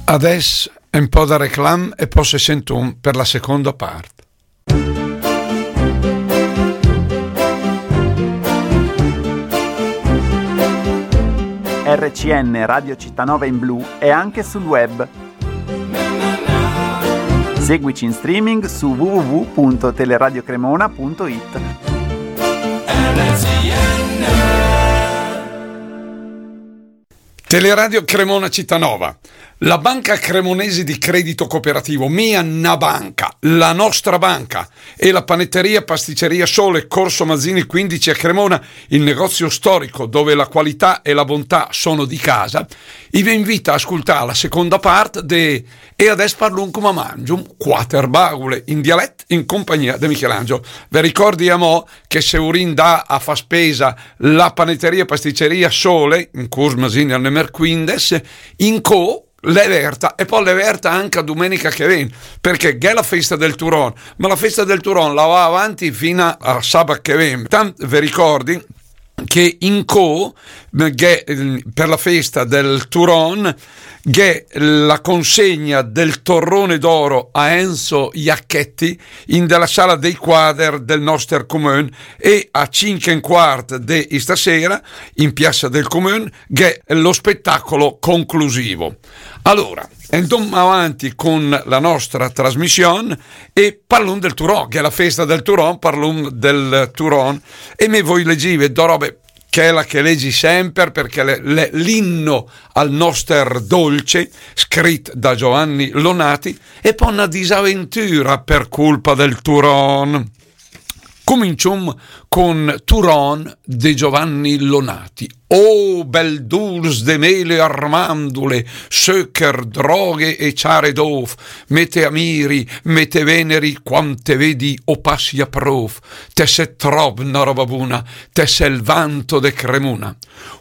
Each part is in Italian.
Adesso un po' da reclam e poi se sento per la seconda parte. RCN Radio Cittanova in blu è anche sul web. Seguici in streaming su www.teleradiocremona.it. Teleradio Cremona Cittanova, la banca cremonese di credito cooperativo, mia na banca, la nostra banca, e la panetteria pasticceria Sole, Corso Mazzini 15 a Cremona, il negozio storico dove la qualità e la bontà sono di casa, vi invita a ascoltare la seconda parte de E adesso parlo come mangium, quater bagule, in dialetto in compagnia di Michelangelo. Vi ricordiamo che se urin dà a fa spesa la panetteria pasticceria Sole, in Corso Mazzini al Nemer 15, in co l'Everta, e poi l'Everta anche a domenica che viene, perché è la festa del Turon, ma la festa del Turon la va avanti fino a sabato che viene. Vi ricordi che in co per la festa del Turon la consegna del torrone d'oro a Enzo Iacchetti in della sala dei quader del nostro comune, e a 5:15 di stasera in piazza del comune lo spettacolo conclusivo. Allora andiamo avanti con la nostra trasmissione e parliamo del Turon, che è la festa del Turon, parliamo del Turon, e me voi leggive do robe che è la che leggi sempre, perché l'inno al nostro dolce, scritto da Giovanni Lonati, e poi una disavventura per colpa del Turon. Cominciamo con Turon di Giovanni Lonati. Oh, bel dulce de mele armandule, söker, droghe e ciare d'of, mete amiri, mete veneri, quante vedi o passi a prof, te se trobna roba buna, te se il vanto de Cremuna.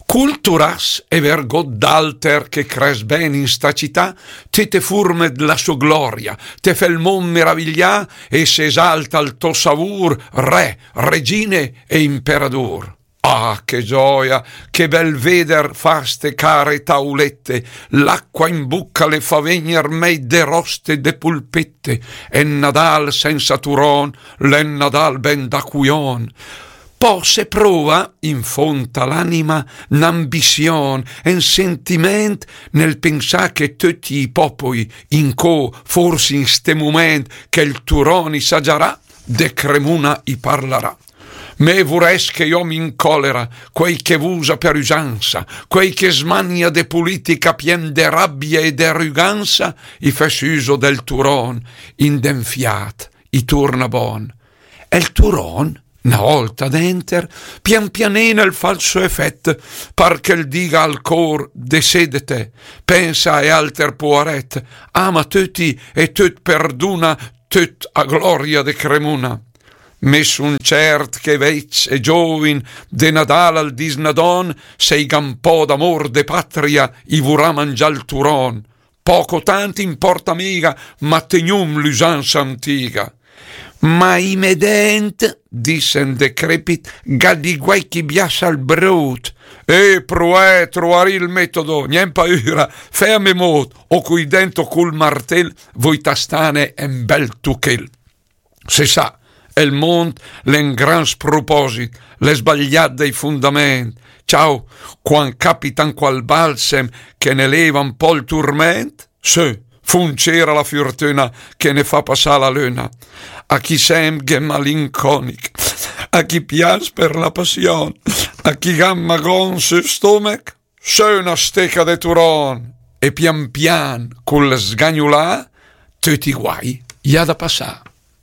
Culturas e vergo d'alter che cres ben in sta città, te furme la sua gloria, te fel mon meraviglia e se esalta il tuo savur, re, regine e imperador. Ah, che gioia, che bel veder faste care taulette, l'acqua in bucca le fa venir mei de roste de pulpette, e Nadal senza Turon, l'en Nadal ben da cuion. Poi se prova, in fonta l'anima, n'ambizione, un sentiment nel pensare che tutti i popoli, in co, forse in ste moment, che il Turoni saggiarà, de Cremuna i parlerà. Me vorrei che io mi incolera, quei che usa per usanza, quei che smania de politica pien de rabbia e de arroganza, i fes uso del Turon, in den fiat, i turna bon. E il Turon, una volta denter, pian pianina il falso effetto, par che il diga al cor, desedete, pensa e alter poaret, ama tutti e tut perduna, tut a gloria de Cremuna. Messo un cert che veiz e giovin de Nadal al disnadon, sei gampò d'amor de patria i vorrà mangià il Turon. Poco tanto importa mica, ma tenium l'usanza antica. Ma i medent, dissen decrepit, gaddi guai chi biassa al brut. Proè, trovare il metodo, nien paura, ferme mod, o cui dentro col martel, voi tastane en bel tuchel. Se sa, il mondo l'en gran sproposit, le sbagliate dei fondamenti. Ciao, quan capitan qual balsem che ne leva un po' il turment, se funcera la fortuna che ne fa passare la luna. A chi sembra malinconic, a chi piace per la passione, a chi gamma gonse stomac, se una steca de Turon, e pian pian col sgagnulà, tutti i guai gli ha da passare.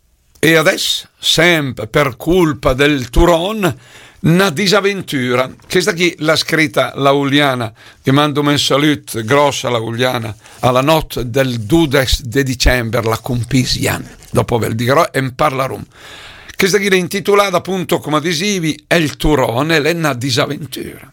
E adesso, sempre per colpa del Turon, una disavventura. Questa qui l'ha scritta la Uliana, che mando un saluto grosso alla Uliana, alla notte del 2 di dicembre, la compisian, dopo ve lo dirò e parlerò. Questa qui è intitolata appunto come adesivi, è il Turon e è una disavventura.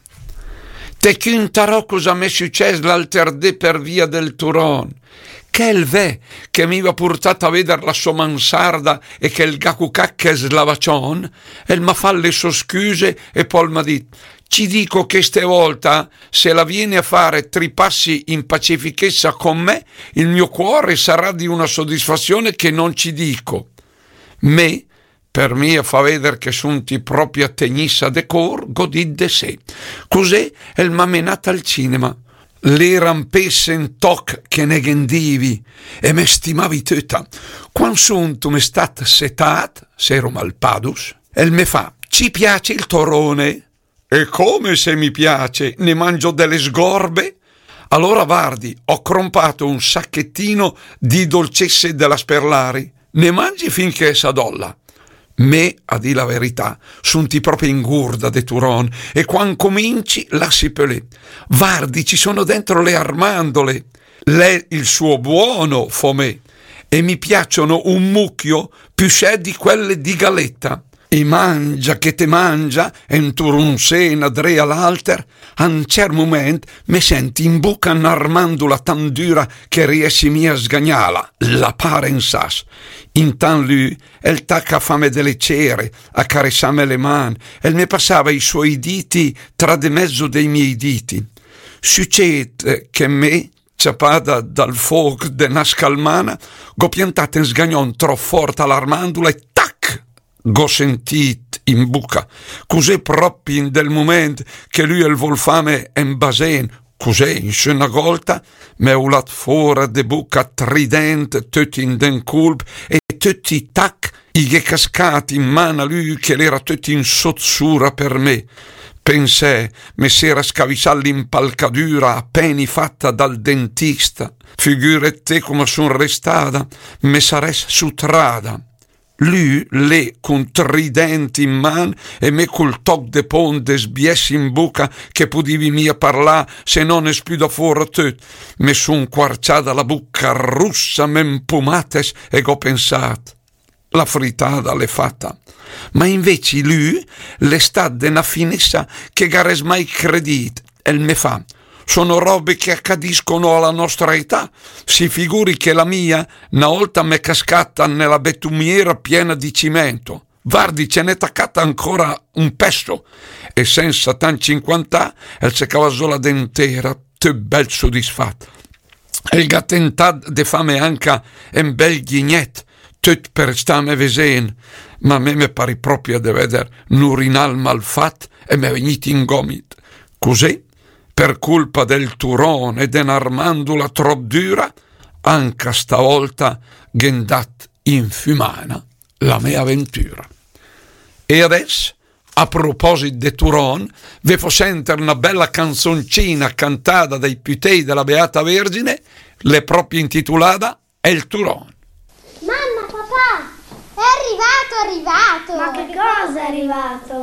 Te contarò cosa mi è successo l'alter dì per via del Turon. Che il ve che mi va portato a vedere la sua mansarda e che il gacucacche slavacion, e il m'ha fa le sue scuse e poi m'ha detto: Ci dico che stavolta, se la viene a fare tripassi in pacifichezza con me, il mio cuore sarà di una soddisfazione che non ci dico. Me, per me, fa vedere che sunti proprio a tegnissa de cor, godit de sé. Cos'è il m'amenata al cinema. Le rampesse in toc che ne gendivi e me stimavi tutta. Quando sunto me stat setat, s'ero malpadus, e me fa, ci piace il torone? E come se mi piace, ne mangio delle sgorbe? Allora guardi, ho crompato un sacchettino di dolcesse della Sperlari, ne mangi finché s'adolla. Me, a di la verità, sunti proprio in gurda de turon e quando cominci lassi pelè. Vardi, ci sono dentro le armandole, lei il suo buono fo me, e mi piacciono un mucchio più c'è di quelle di galetta. E mangia che te mangia, e un turun sena drea l'alter, a un certo momento mi senti in bocca un'armandula tan dura che riesci mia a sgagnala, la pare in sas. Intan lui, el tacca fame delle cere, accarezzame le mani, e mi passava i suoi diti tra de mezzo dei miei diti. Succede che me, ciapada dal fuoco de una scalmana, go piantata in sgagnon troppo forte all'armandula e tac! Go sentit in buca, così proprio in del momento che lui il volfame in basen, così in una volta me ulat fuori de buca tridente tutti in den culp e tutti tac i che cascati in mano a lui che l'era tutti in sozzura per me. Pensai, me s'era scavissata l'impalcadura appena fatta dal dentista, figurate come son restata, me sarei sutrada. Lui, lei, con tridenti in mano e me col toc de ponte sbiessi in bocca che potevi mia parlare se non es più da fuori tut. Me son quarciata la bocca russa, m'empumates e ho pensato, la frittata l'è fatta. Ma invece lui l'è stata una finessa che gares mai credit e me fa. Sono robe che accadiscono alla nostra età. Si figuri che la mia una volta m'è cascata nella betumiera piena di cimento. Guardi, ce n'è taccata ancora un pesto e senza tan 50 el se cavasola dentera, te bel soddisfatto. El gattentad de fame anche un bel ghignet, tut per stame vesen, ma a me pari proprio di vedere un urinal malfat e me veniti in gomito. Così, per colpa del turon e d'un'armandula troppo dura, anche stavolta gendat in fumana la mia avventura. E adesso, a proposito de turon, ve fo sentire una bella canzoncina cantata dai Putei della Beata Vergine, le proprio intitolata È il turon. Mamma, papà, è arrivato! Ma che cosa è arrivato?